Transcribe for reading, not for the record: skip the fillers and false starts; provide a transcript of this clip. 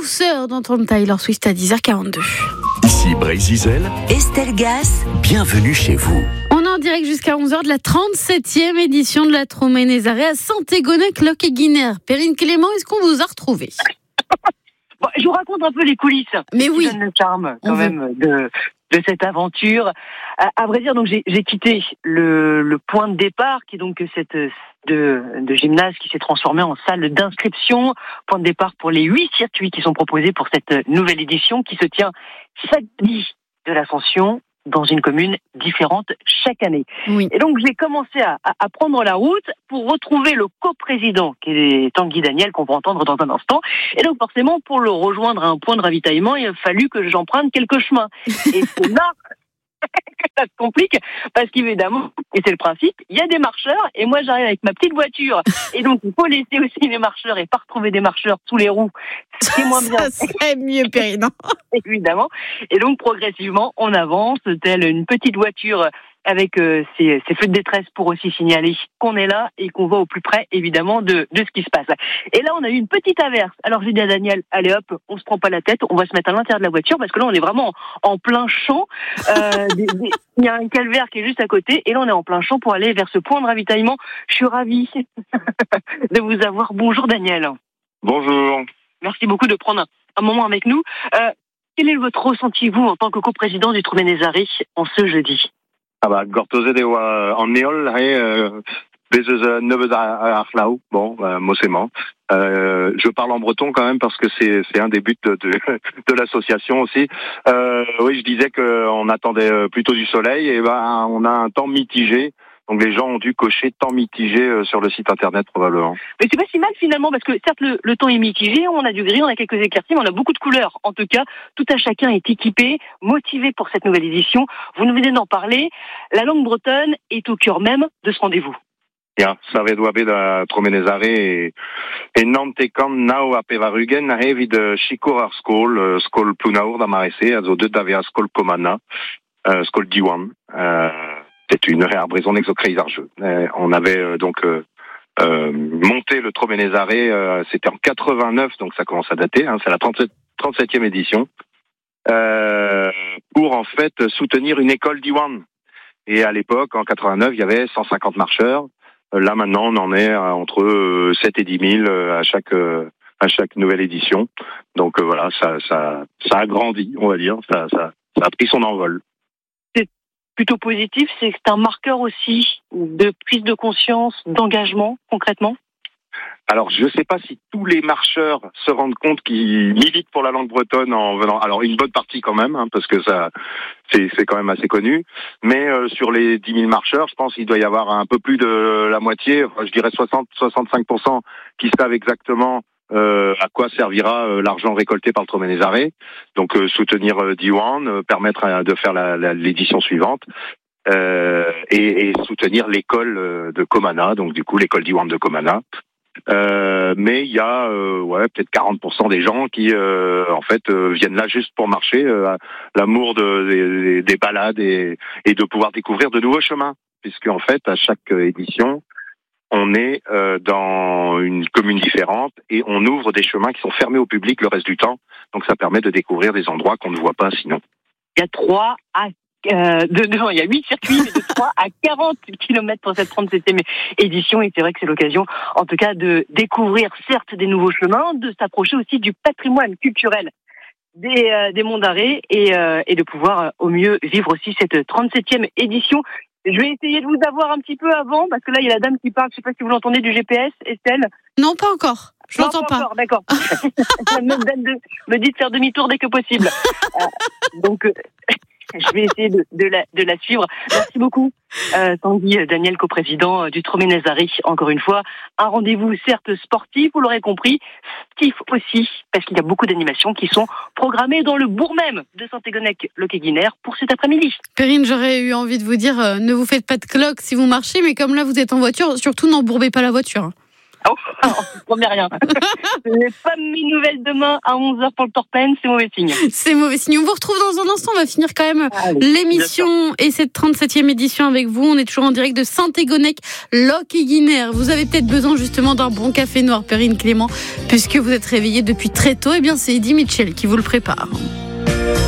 douceur d'entendre Taylor Swift à 10h42. Ici Brésil, Estelle Gas, bienvenue chez vous. On est en direct jusqu'à 11h de la 37e édition de la Troménézarée à Saint-Égonec, Loc et Guinère. Perrine Clément, est-ce qu'on vous a retrouvé? Bon, je vous raconte un peu les coulisses. Mais oui. Qui donnent le charme quand même de cette aventure. À vrai dire, donc j'ai quitté le point de départ, qui est donc cette de gymnase qui s'est transformé en salle d'inscription. Point de départ pour les 8 circuits qui sont proposés pour cette nouvelle édition qui se tient samedi de l'Ascension dans une commune différente chaque année. Oui. Et donc, j'ai commencé à prendre la route pour retrouver le coprésident, qui est Tanguy Daniel, qu'on va entendre dans un instant. Et donc, forcément, pour le rejoindre à un point de ravitaillement, il a fallu que j'emprunte quelques chemins. Et c'est là que ça se complique, parce qu'évidemment, et c'est le principe, il y a des marcheurs, et moi, j'arrive avec ma petite voiture. Et donc, il faut laisser aussi les marcheurs et pas retrouver des marcheurs sous les roues. C'est moins bien. Ça serait mieux, Perrine. Évidemment. Et donc, progressivement, on avance, telle une petite voiture avec ses feux de détresse pour aussi signaler qu'on est là et qu'on va au plus près, évidemment, de ce qui se passe. Et là, on a eu une petite averse. Alors, j'ai dit à Daniel, allez hop, on se prend pas la tête, on va se mettre à l'intérieur de la voiture, parce que là, on est vraiment en plein champ. Il y a un calvaire qui est juste à côté, et là, on est en plein champ pour aller vers ce point de ravitaillement. Je suis ravie de vous avoir. Bonjour, Daniel. Bonjour. Merci beaucoup de prendre un moment avec nous. Quel est votre ressenti, vous, en tant que coprésident du Troménézarée, en ce jeudi? Gortoze de en néol, bezeze nevez arflau, bon, mossément. Je parle en breton quand même parce que c'est un des buts de l'association aussi. Oui, je disais qu'on attendait plutôt du soleil et on a un temps mitigé. Donc les gens ont dû cocher temps mitigé sur le site internet probablement. Mais c'est pas si mal finalement, parce que certes le temps est mitigé, on a du gris, on a quelques éclaircies, mais on a beaucoup de couleurs. En tout cas, tout à chacun est équipé, motivé pour cette nouvelle édition. Vous nous venez d'en parler, la langue bretonne est au cœur même de ce rendez-vous. Ja, savedoabe da Troménézarée et nantekan nao a pevarugen evit chicour ar skol plunaour da marese, also deud ave a skol komana, skol diwan. C'est une réarbraison exocréis argeux. On avait donc monté le Troménézarée, c'était en 89, donc ça commence à dater, c'est la 37e édition, pour en fait soutenir une école d'Iwan. Et à l'époque, en 89, il y avait 150 marcheurs. Là maintenant, on en est entre 7 et 10 000 à chaque nouvelle édition. Donc voilà, ça a grandi, on va dire, ça a pris son envol. Plutôt positif, c'est un marqueur aussi de prise de conscience, d'engagement, concrètement? Alors, je ne sais pas si tous les marcheurs se rendent compte qu'ils militent pour la langue bretonne en venant. Alors, une bonne partie quand même, parce que ça, c'est quand même assez connu. Mais sur les 10 000 marcheurs, je pense qu'il doit y avoir un peu plus de la moitié, je dirais 60-65%, qui savent exactement à quoi servira l'argent récolté par le Troménézarée. Donc soutenir Diwan, permettre de faire l'édition suivante, et soutenir l'école de Comana, donc du coup l'école Diwan de Comana. Mais il y a peut-être 40% des gens qui en fait viennent là juste pour marcher, l'amour des balades et de pouvoir découvrir de nouveaux chemins, puisque en fait à chaque édition on est dans une commune différente et on ouvre des chemins qui sont fermés au public le reste du temps. Donc ça permet de découvrir des endroits qu'on ne voit pas sinon. Il y a 8 circuits, mais de 3 à 40 km pour cette 37e édition. Et c'est vrai que c'est l'occasion, en tout cas, de découvrir certes des nouveaux chemins, de s'approcher aussi du patrimoine culturel des Monts d'Arrée et de pouvoir au mieux vivre aussi cette 37e édition. Je vais essayer de vous avoir un petit peu avant, parce que là, il y a la dame qui parle, je ne sais pas si vous l'entendez, du GPS, Estelle. Non, pas encore. Je l'entends pas. Encore, d'accord. La même dame me dit de faire demi-tour dès que possible. Donc, je vais essayer de la suivre. Merci beaucoup, Tanguy Daniel, coprésident du Troménézarée. Encore une fois, un rendez-vous certes sportif, vous l'aurez compris, sportif aussi, parce qu'il y a beaucoup d'animations qui sont programmées dans le bourg même de Saint-Égonec, Loc et Guinère, pour cet après-midi. Perrine, j'aurais eu envie de vous dire, ne vous faites pas de cloque si vous marchez, mais comme là vous êtes en voiture, surtout n'embourbez pas la voiture. Oh, je ne promets rien. Ce n'est pas mes nouvelles demain à 11h pour le Torpen, c'est mauvais signe. C'est mauvais signe. On vous retrouve dans un instant. On va finir quand même l'émission et cette 37e édition avec vous. On est toujours en direct de Saint-Égonec, Loc et Guinère. Vous avez peut-être besoin justement d'un bon café noir, Perrine Clément, puisque vous êtes réveillé depuis très tôt. Eh bien, c'est Eddie Mitchell qui vous le prépare.